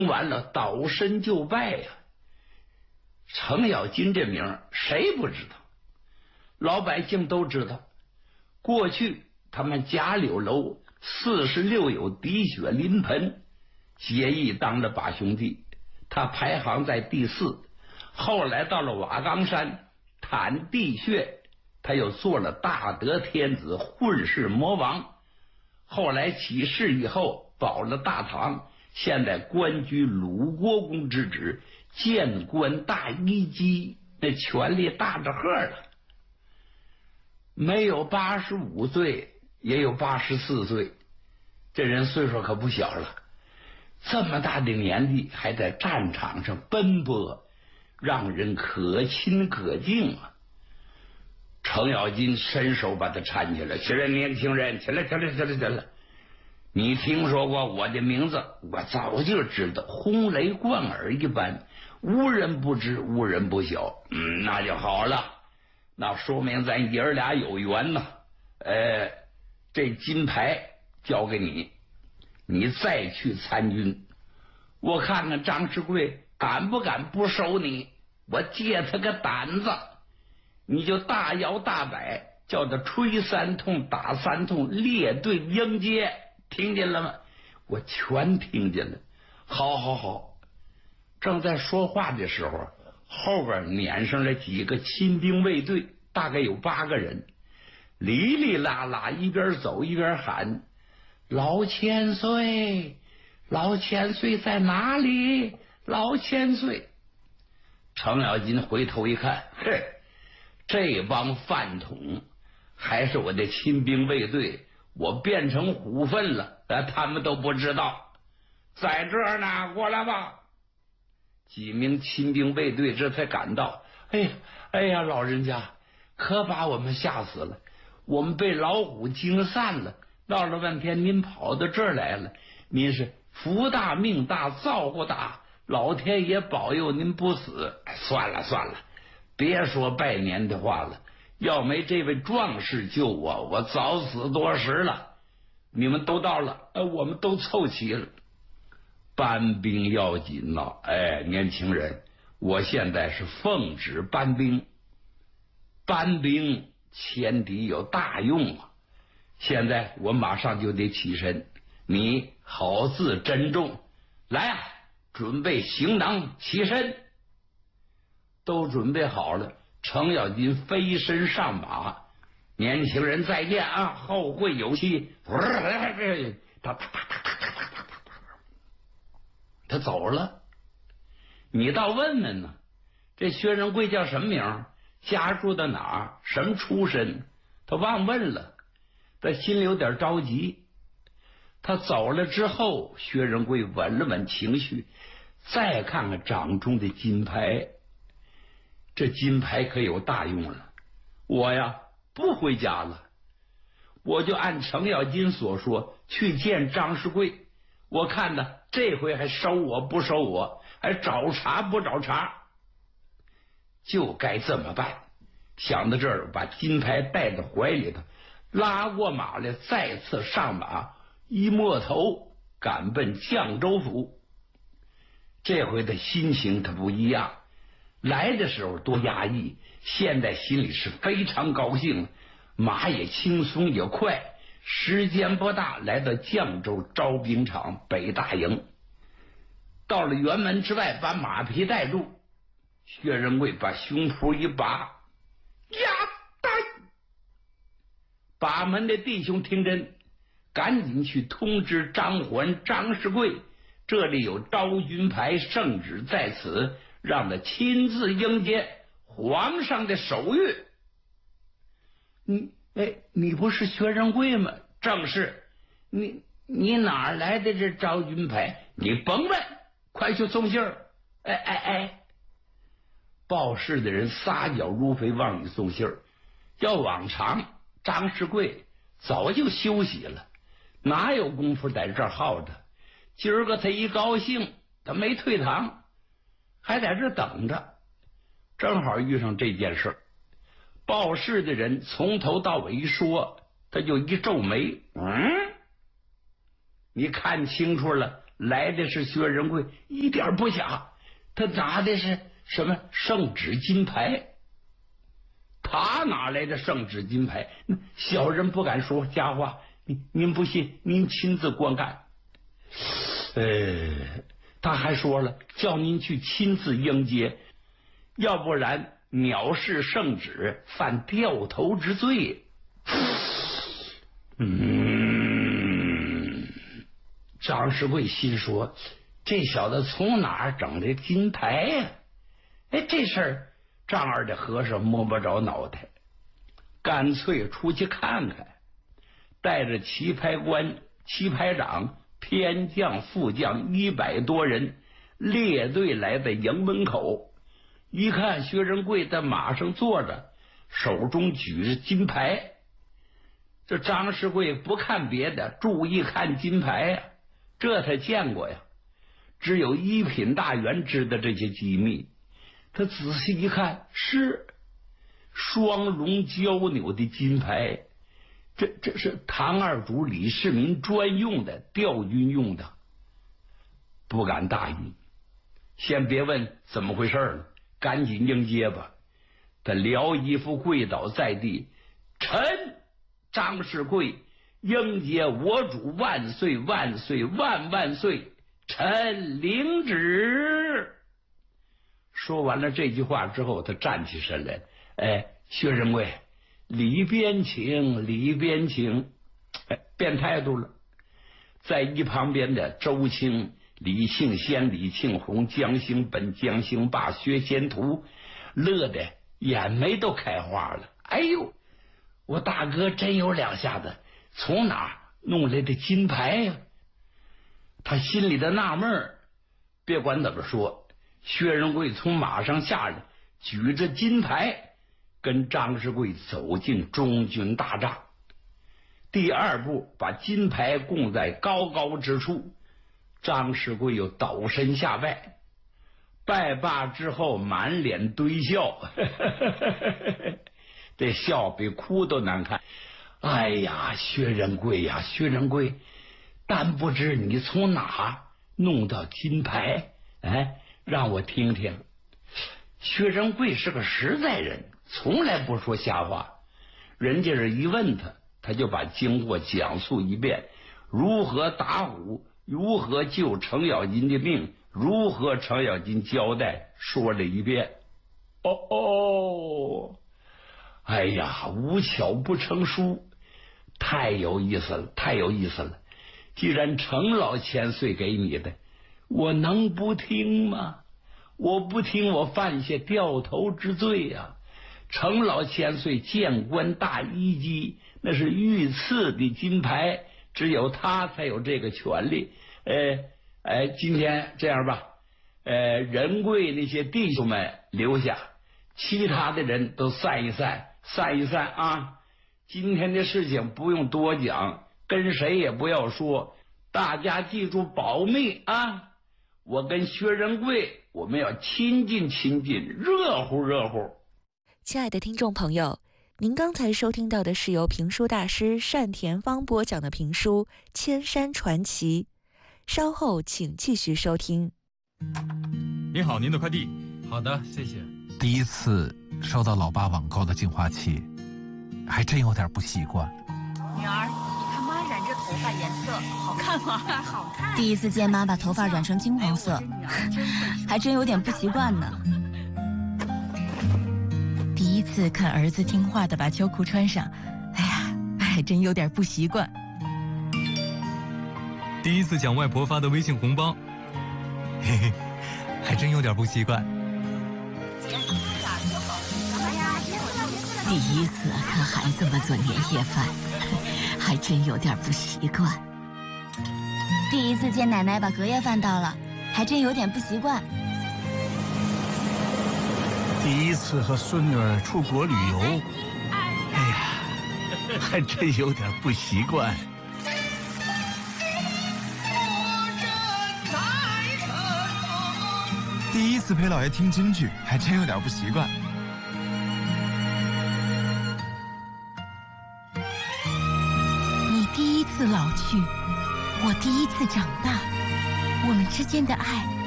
完了倒身就拜呀。程咬金这名谁不知道？老百姓都知道。过去他们贾柳楼46有滴血临盆，结义当了把兄弟，他排行在第4。后来到了瓦岗山袒地穴，他又做了大德天子，混世魔王。后来起事以后保了大唐，现在官居鲁国公之职，谏官大一级，那权力大着赫了。没有85岁，也有84岁，这人岁数可不小了。这么大的年纪还在战场上奔波，让人可亲可敬啊！程咬金伸手把他搀起来，起来，年轻人，起来！你听说过我的名字？我早就知道，轰雷贯耳一般，无人不知，无人不晓。那就好了，那说明咱爷儿俩有缘呐。这金牌交给你，你再去参军，我看看张世贵敢不敢不收你，我借他个胆子。你就大摇大摆叫他吹3通打3通，列队迎接，听见了吗？我全听见了。好。正在说话的时候，后边撵上来几个亲兵卫队，大概有8个人，哩哩啦啦一边走一边喊：老千岁，老千岁在哪里？老千岁！程咬金回头一看，嘿，这帮饭桶还是我的亲兵卫队，我变成虎粪了，他们都不知道。在这儿呢，过来吧。几名亲兵卫队这才赶到。哎呀，老人家，可把我们吓死了，我们被老虎惊散了，闹了半天您跑到这儿来了，您是福大命大造化大，老天爷保佑您不死。算了，别说拜年的话了，要没这位壮士救我，我早死多时了。你们都到了，我们都凑齐了。搬兵要紧呐！年轻人，我现在是奉旨搬兵，搬兵前敌有大用啊！现在我马上就得起身，你好自珍重。来啊，准备行囊，起身。都准备好了，程咬金飞身上马。年轻人再见啊，后会有期。他走了。你倒问问呢，这薛仁贵叫什么名？家住在哪儿？什么出身？他忘问了，他心里有点着急。他走了之后，薛仁贵稳了稳情绪，再看看掌中的金牌，这金牌可有大用了。我呀不回家了，我就按程咬金所说去见张世贵。我看呢，这回还收我不收我，还找茬不找茬，就该这么办。想到这儿，把金牌带到怀里头，拉过马来，再次上马，一摸头赶奔绛州府。这回的心情他不一样，来的时候多压抑，现在心里是非常高兴，马也轻松也快。时间不大，来到绛州招兵场北大营，到了辕门之外，把马匹带住。薛仁贵把胸脯一拔，呀哒！把门的弟兄听真，赶紧去通知张环、张世贵，这里有昭君牌圣旨在此，让他亲自迎接皇上的手谕。你不是薛仁贵吗？正是。你哪来的这昭君牌？你甭问，快去送信儿。报事的人撒脚如飞往里送信儿。要往常，张世贵早就休息了，哪有功夫在这儿耗着？今儿个他一高兴，他没退堂，还在这等着。正好遇上这件事。报事的人从头到尾一说，他就一皱眉。你看清楚了， 来的是薛仁贵，一点不假，他拿的是什么圣旨金牌？他哪来的圣旨金牌？小人不敢说瞎话，您不信，您亲自观看。他还说了，叫您去亲自迎接，要不然藐视圣旨，犯掉头之罪。张世贵心说，这小子从哪儿整的金牌呀？这事儿张二的和尚摸不着脑袋，干脆出去看看，带着棋牌官、棋牌长、偏将、副将100多人列队来到营门口，一看薛仁贵在马上坐着，手中举着金牌。这张世贵不看别的，注意看金牌呀，这他见过呀，只有一品大员知道这些机密。他仔细一看，是双龙交纽的金牌，这是唐二主李世民专用的，调军用的，不敢大意。先别问怎么回事了，赶紧迎接吧。他撩衣服跪倒在地，臣张世贵迎接我主万岁万岁万万岁，臣领旨。说完了这句话之后，他站起身来，薛仁贵，里边请，里边请。变态度了。在一旁边的周青、李庆先、李庆红、江兴本、江兴霸、薛仙图乐得眼眉都开花了。哎呦，我大哥真有两下子，从哪弄来的金牌呀？他心里的纳闷儿。别管怎么说，薛仁贵从马上下来，举着金牌跟张世贵走进中军大帐。第二步，把金牌供在高高之处，张世贵又倒身下拜，拜罢之后满脸堆笑，这笑比哭都难看。哎呀，薛仁贵呀，薛仁贵，但不知你从哪弄到金牌？让我听听。薛仁贵是个实在人，从来不说瞎话。人家是一问他，他就把经过讲述一遍，如何打虎，如何救程咬金的命，如何程咬金交代，说了一遍。哎呀，无巧不成书，太有意思了，太有意思了。既然程老千岁给你的，我能不听吗？我不听，我犯下掉头之罪呀！程老千岁谏官大一级，那是御赐的金牌，只有他才有这个权利。今天这样吧，仁贵那些弟兄们留下，其他的人都散一散啊！今天的事情不用多讲，跟谁也不要说，大家记住保密啊！我跟薛仁贵，我们要亲近亲近，热乎热乎。 亲爱的听众朋友，您刚才收听到的是由评书大师单田芳播讲的评书《千山传奇》，稍后请继续收听。 您好，您的快递。 好的，谢谢。 第一次收到老爸网购的净化器，还真有点不习惯。 女儿，你看妈染这头发颜色好看吗？ 好看。 第一次见妈把头发染成金黄色，还真有点不习惯呢。第一次看儿子听话的把秋裤穿上，哎呀，还真有点不习惯。 第一次抢外婆发的微信红包，嘿嘿，还真有点不习惯。 第一次看孩子们做年夜饭，还真有点不习惯。第一次见奶奶把隔夜饭倒了，还真有点不习惯。 第一次和孙女儿出国旅游，哎呀，还真有点不习惯。 第一次陪姥爷听京剧，还真有点不习惯。 你第一次老去，我第一次长大， 我们之间的爱